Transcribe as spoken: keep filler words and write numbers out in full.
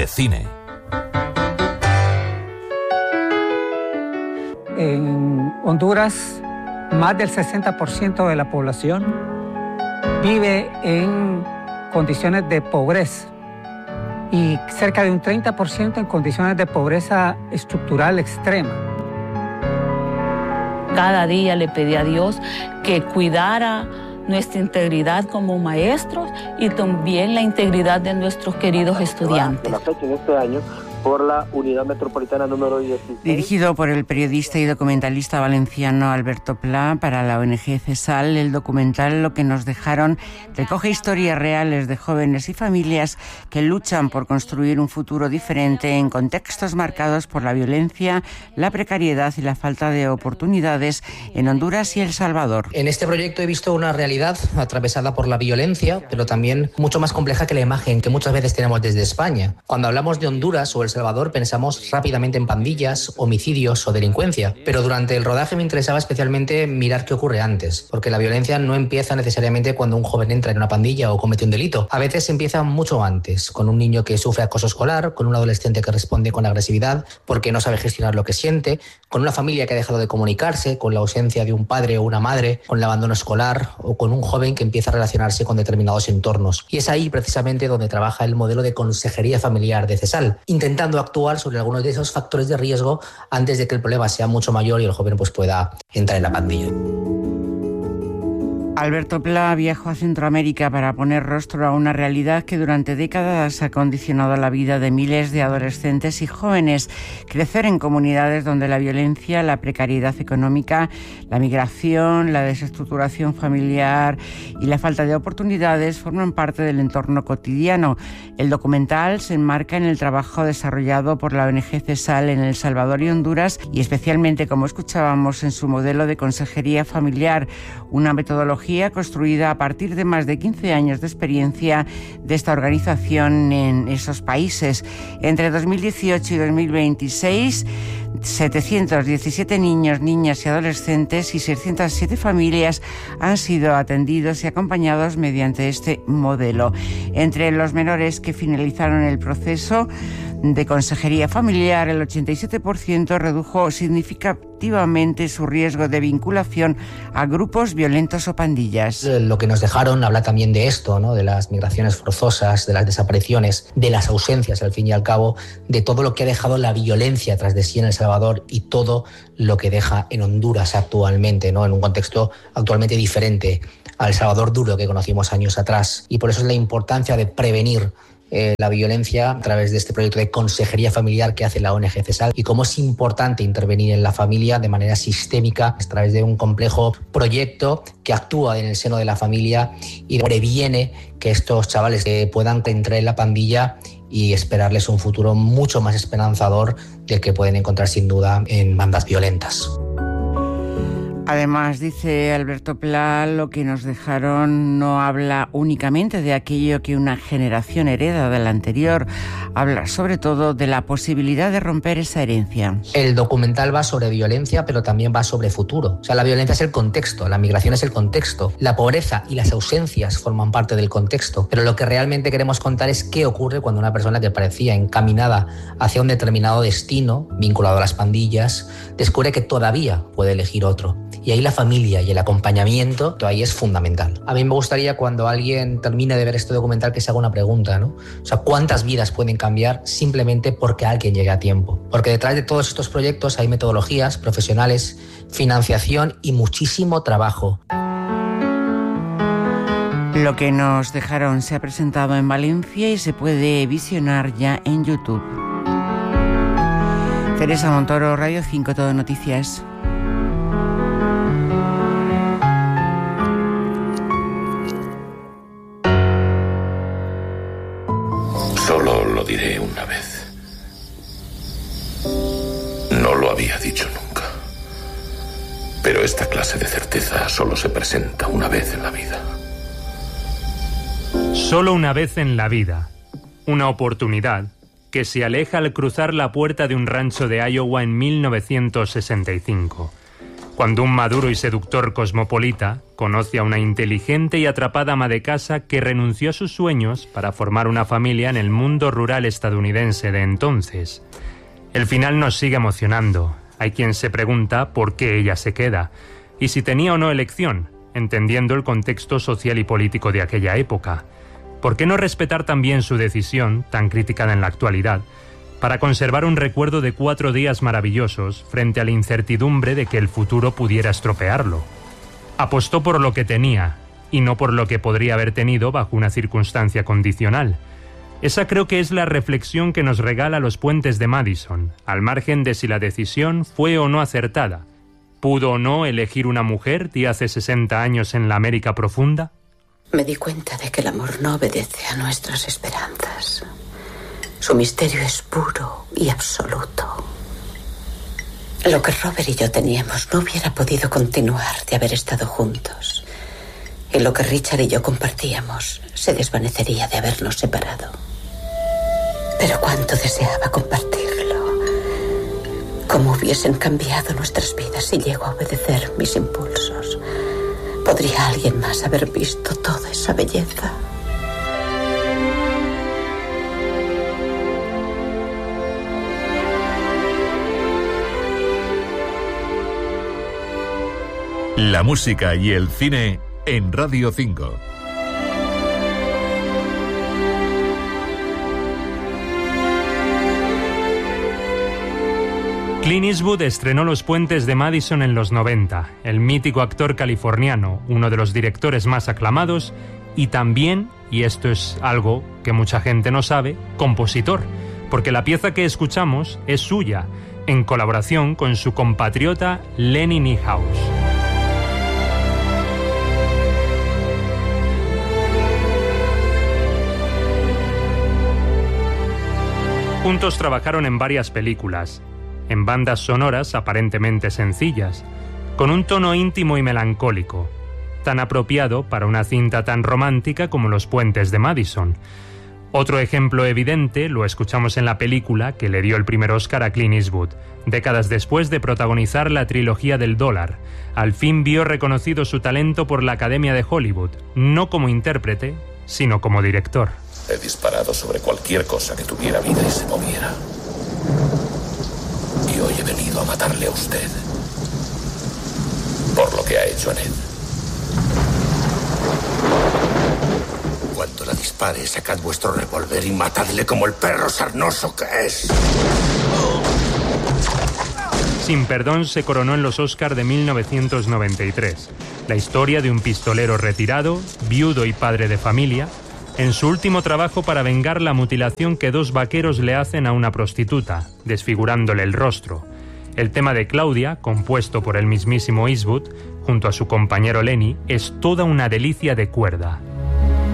de cine. En Honduras, más del sesenta por ciento de la población vive en condiciones de pobreza y cerca de un treinta por ciento en condiciones de pobreza estructural extrema. Cada día le pedí a Dios que cuidara nuestra integridad como maestros y también la integridad de nuestros queridos estudiantes. La fecha en este año por la Unidad Metropolitana número dieciséis. Dirigido por el periodista y documentalista valenciano Alberto Pla para la O N G CESAL, el documental Lo que nos dejaron recoge historias reales de jóvenes y familias que luchan por construir un futuro diferente en contextos marcados por la violencia, la precariedad y la falta de oportunidades en Honduras y El Salvador. En este proyecto he visto una realidad atravesada por la violencia, pero también mucho más compleja que la imagen que muchas veces tenemos desde España. Cuando hablamos de Honduras o El Salvador pensamos rápidamente en pandillas, homicidios o delincuencia, pero durante el rodaje me interesaba especialmente mirar qué ocurre antes, porque la violencia no empieza necesariamente cuando un joven entra en una pandilla o comete un delito. A veces empieza mucho antes, con un niño que sufre acoso escolar, con un adolescente que responde con agresividad porque no sabe gestionar lo que siente, con una familia que ha dejado de comunicarse, con la ausencia de un padre o una madre, con el abandono escolar o con un joven que empieza a relacionarse con determinados entornos. Y es ahí precisamente donde trabaja el modelo de consejería familiar de CESAL, intentando actuar sobre algunos de esos factores de riesgo antes de que el problema sea mucho mayor y el joven pues pueda entrar en la pandilla. Alberto Pla viajó a Centroamérica para poner rostro a una realidad que durante décadas ha condicionado la vida de miles de adolescentes y jóvenes. Crecer en comunidades donde la violencia, la precariedad económica, la migración, la desestructuración familiar y la falta de oportunidades forman parte del entorno cotidiano. El documental se enmarca en el trabajo desarrollado por la O N G CESAL en El Salvador y Honduras y especialmente, como escuchábamos, en su modelo de consejería familiar, una metodología construida a partir de más de quince años de experiencia de esta organización en esos países. Entre dos mil dieciocho y dos mil veintiséis, setecientos diecisiete niños, niñas y adolescentes y seiscientas siete familias han sido atendidos y acompañados mediante este modelo. Entre los menores que finalizaron el proceso de consejería familiar, el ochenta y siete por ciento redujo significativamente su riesgo de vinculación a grupos violentos o pandillas. Lo que nos dejaron habla también de esto, ¿no? De las migraciones forzosas, de las desapariciones, de las ausencias, al fin y al cabo, de todo lo que ha dejado la violencia tras de sí en El Salvador y todo lo que deja en Honduras actualmente, ¿no? En un contexto actualmente diferente al Salvador duro que conocimos años atrás. Y por eso es la importancia de prevenir Eh, la violencia a través de este proyecto de consejería familiar que hace la O N G CESAL y cómo es importante intervenir en la familia de manera sistémica a través de un complejo proyecto que actúa en el seno de la familia y previene que estos chavales eh, puedan entrar en la pandilla y esperarles un futuro mucho más esperanzador del que pueden encontrar sin duda en bandas violentas. Además, dice Alberto Pla, lo que nos dejaron no habla únicamente de aquello que una generación hereda de la anterior, habla sobre todo de la posibilidad de romper esa herencia. El documental va sobre violencia, pero también va sobre futuro. O sea, la violencia es el contexto, la migración es el contexto, la pobreza y las ausencias forman parte del contexto, pero lo que realmente queremos contar es qué ocurre cuando una persona que parecía encaminada hacia un determinado destino, vinculado a las pandillas, descubre que todavía puede elegir otro. Y ahí la familia y el acompañamiento, ahí es fundamental. A mí me gustaría cuando alguien termine de ver este documental que se haga una pregunta, ¿no? O sea, ¿cuántas vidas pueden cambiar simplemente porque alguien llegue a tiempo? Porque detrás de todos estos proyectos hay metodologías profesionales, financiación y muchísimo trabajo. Lo que nos dejaron se ha presentado en Valencia y se puede visionar ya en YouTube. Teresa Montoro, Radio cinco, Todo Noticias. Solo lo diré una vez. No lo había dicho nunca. Pero esta clase de certeza solo se presenta una vez en la vida. Solo una vez en la vida. Una oportunidad que se aleja al cruzar la puerta de un rancho de Iowa en mil novecientos sesenta y cinco. Cuando un maduro y seductor cosmopolita conoce a una inteligente y atrapada ama de casa que renunció a sus sueños para formar una familia en el mundo rural estadounidense de entonces. El final nos sigue emocionando. Hay quien se pregunta por qué ella se queda y si tenía o no elección, entendiendo el contexto social y político de aquella época. ¿Por qué no respetar también su decisión, tan criticada en la actualidad, para conservar un recuerdo de cuatro días maravillosos frente a la incertidumbre de que el futuro pudiera estropearlo? Apostó por lo que tenía y no por lo que podría haber tenido bajo una circunstancia condicional. Esa creo que es la reflexión que nos regala Los puentes de Madison, al margen de si la decisión fue o no acertada. ¿Pudo o no elegir una mujer de hace sesenta años en la América profunda? Me di cuenta de que el amor no obedece a nuestras esperanzas. Su misterio es puro y absoluto. Lo que Robert y yo teníamos no hubiera podido continuar de haber estado juntos. Y lo que Richard y yo compartíamos se desvanecería de habernos separado. Pero cuánto deseaba compartirlo. Cómo hubiesen cambiado nuestras vidas si llego a obedecer mis impulsos. ¿Podría alguien más haber visto toda esa belleza? La música y el cine en Radio cinco. Clint Eastwood estrenó Los puentes de Madison en los noventa. El mítico actor californiano, uno de los directores más aclamados y también, y esto es algo que mucha gente no sabe, compositor, porque la pieza que escuchamos es suya, en colaboración con su compatriota Lenny Niehaus. Juntos trabajaron en varias películas, en bandas sonoras aparentemente sencillas, con un tono íntimo y melancólico, tan apropiado para una cinta tan romántica como Los puentes de Madison. Otro ejemplo evidente lo escuchamos en la película que le dio el primer Oscar a Clint Eastwood, décadas después de protagonizar la trilogía del dólar. Al fin vio reconocido su talento por la Academia de Hollywood, no como intérprete, sino como director. He disparado sobre cualquier cosa que tuviera vida y se moviera. Y hoy he venido a matarle a usted. Por lo que ha hecho a Ned. Cuando la dispare, sacad vuestro revólver y matadle como el perro sarnoso que es. Sin perdón se coronó en los Oscar de mil novecientos noventa y tres. La historia de un pistolero retirado, viudo y padre de familia, en su último trabajo para vengar la mutilación que dos vaqueros le hacen a una prostituta, desfigurándole el rostro. El tema de Claudia, compuesto por el mismísimo Eastwood, junto a su compañero Lenny, es toda una delicia de cuerda.